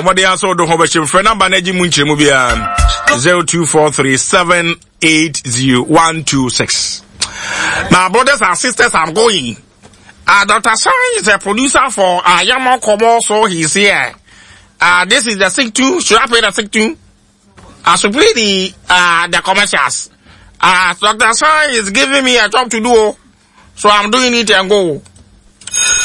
Komode aso do hobe friend number na ji munchire mu bia 0243780126. Now brothers and sisters, I'm going. Dr. Sai is a producer for Yamo Komo, so he's here. This is the sick tune. Should I play the sick tune? I should play the commercials. Dr. Sai is giving me a job to do, so I'm doing it and go.